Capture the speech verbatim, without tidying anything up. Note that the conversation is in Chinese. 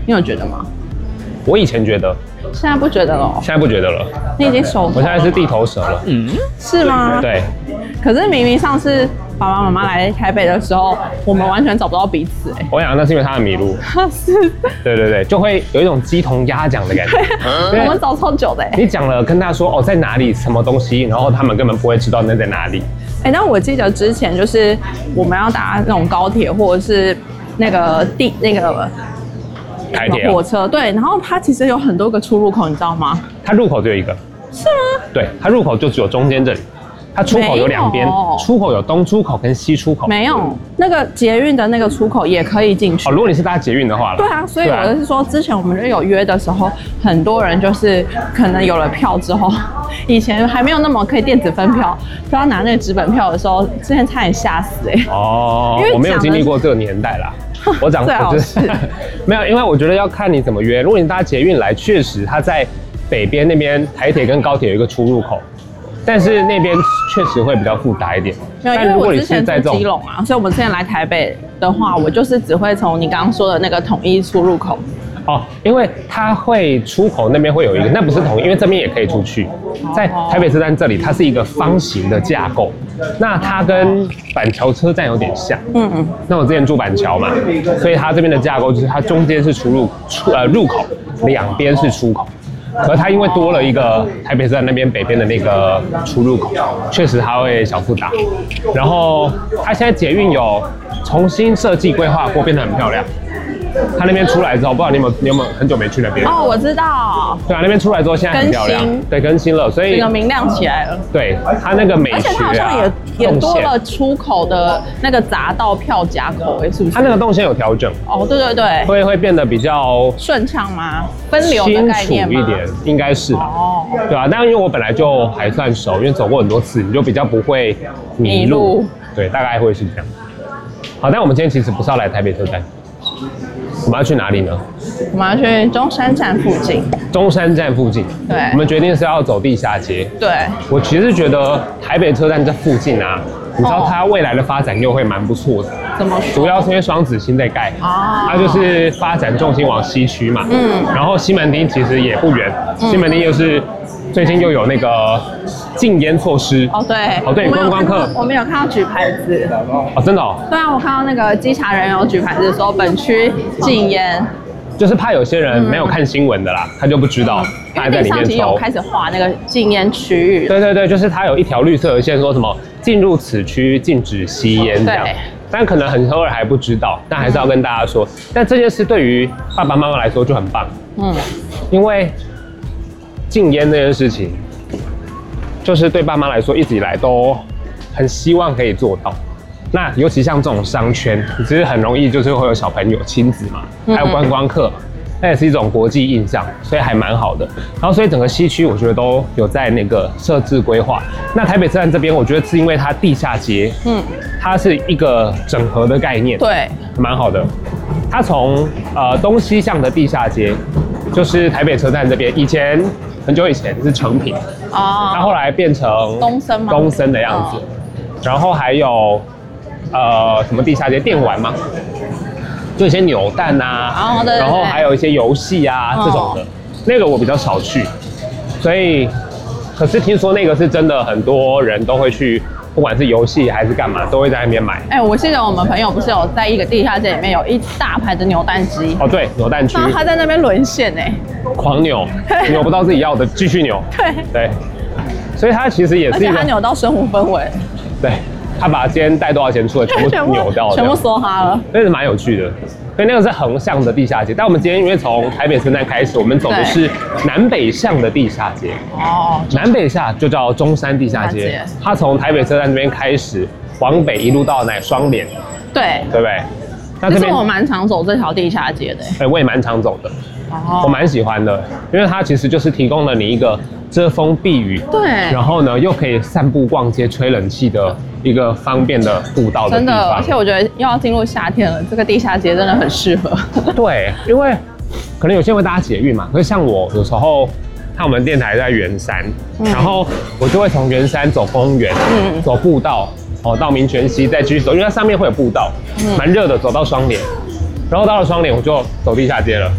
你有觉得吗？ 我以前觉得， 现在不觉得了。 现在不觉得了。 你已经熟透了。 我现在是地头蛇了。嗯， 是吗？ 对。 可是明明上次爸爸妈妈来台北的时候，我们完全找不到彼此哎、欸。 我想那是因为他们迷路。 是。 对对对，就会有一种鸡同鸭讲的感觉。 我们找超久的哎、欸。 你讲了跟他说哦在哪里什么东西，然后他们根本不会知道那在哪里。 哎、欸，但我记得之前就是我们要搭那种高铁或者是那个地那个台铁、 火车，对，然后它其实有很多个出入口，你知道吗？ 它入口只有一个。 是吗？ 对，它入口就只有中间这里。它出口有两边，出口有东出口跟西出口。 没有，那个捷运的那个出口也可以进去。 哦，如果你是搭捷运的话了。 对啊，所以我是说，之前我们就有约的时候，很多人就是可能有了票之后，以前还没有那么可以电子分票，就要拿那个纸本票的时候，之前差点吓死哎、欸。 哦，我没有经历过这个年代啦。我讲，我就是没有，因为我觉得要看你怎么约。如果你搭捷运来，确实它在北边那边台铁跟高铁有一个出入口。但是那边确实会比较复杂一点。 没有，因为我之前住基隆啊，所以我们之前来台北的话，我就是只会从你刚刚说的那个统一出入口。 哦，因为它会出口那边会有一个，那不是统一，因为这边也可以出去。在台北车站这里，它是一个方形的架构，那它跟板桥车站有点像。嗯嗯。那我之前住板桥嘛，所以它这边的架构就是它中间是出入出呃入口，两边是出口。可是它因为多了一个台北车站那边北边的那个出入口，确实它会小复杂。然后它现在捷运有重新设计规划过，变得很漂亮。它那边出来之后，不知道你有没有你有没有很久没去那边？ 哦，我知道。 对啊，那边出来之后现在很漂亮，对，更新了，所以整个明亮起来了。 对，它那个美学啊， 而且它好像也也多了出口的那个匝道票夹口，哎，是不是？ 它那个动线有调整。 哦，对对对。 会会变得比较顺畅吗？分流的概念吗？ 清楚一点，应该是吧。哦。对啊，但因为我本来就还算熟，因为走过很多次，你就比较不会迷路。对，大概会是这样。好，但我们今天其实不是要来台北车站。我们要去哪里呢？ 我们要去中山站附近。 中山站附近。 对。 我们决定是要走地下街。 对。 我其实觉得台北车站这附近啊，你知道它未来的发展又会蛮不错的。 怎么说？ 主要是因为双子星在盖，哦、它就是发展重心往西区嘛。嗯。然后西门町其实也不远，嗯、西门町又是最近又有那个禁烟措施。 哦，对。 哦，对，观光客。 我们有看到举牌子。 哦，真的哦。 对啊，我看到那个稽查人有举牌子说本区禁烟。 就是怕有些人没有看新闻的啦，嗯、他就不知道，他还在里面抽。 有开始画那个禁烟区域。 对对对，就是它有一条绿色的线，说什么进入此区禁止吸烟这样。但可能很多人还不知道，但还是要跟大家说。嗯、但这件事对于爸爸妈妈来说就很棒，嗯，因为禁烟这件事情，就是对爸妈来说一直以来都很希望可以做到。那尤其像这种商圈，其实很容易就是会有小朋友、亲子嘛，还有观光客，那也是一种国际印象，所以还蛮好的。然后，所以整个西区我觉得都有在那个设置规划。那台北车站这边，我觉得是因为它地下街，嗯，它是一个整合的概念， 对， 蛮好的。它从呃东西向的地下街，就是台北车站这边，以前很久以前是成品，哦，它后来变成东森吗？ 东森的样子，哦、然后还有。呃，什么地下街电玩吗？就一些扭蛋啊，哦、对对对，然后还有一些游戏啊、哦、这种的，那个我比较少去，所以，可是听说那个是真的，很多人都会去，不管是游戏还是干嘛，都会在那边买。哎、 欸，我记得我们朋友不是有在一个地下街里面有一大排的扭蛋机哦，对，扭蛋区， 然后他在那边沦陷哎， 狂扭，扭不到自己要的，继续扭， 对对， 所以他其实也是一个， 而且他扭到生活氛围， 对。他把今天带多少钱出来全部扭掉了， 全部梭哈了， 那是蛮有趣的。所以那个是横向的地下街，但我们今天因为从台北车站开始，我们走的是南北向的地下街。哦，南北下就叫中山地下街，它从台北车站这边开始往北一路到乃双连， 对， 对不对？ 那这边我蛮常走这条地下街的， 哎，我也蛮常走的，哦，我蛮喜欢的，因为它其实就是提供了你一个遮风避雨， 对， 然后呢又可以散步、逛街、吹冷气的一个方便的步道的地方。真的， 而且我觉得又要进入夏天了，这个地下街真的很适合。 对，因为可能有些人会搭捷运嘛，可是像我有时候看我们电台在圆山，嗯、然后我就会从圆山走公园，嗯，走步道。哦，到民权西再继续走，因为它上面会有步道，蛮热的，走到双连，然后到了双连我就走地下街了。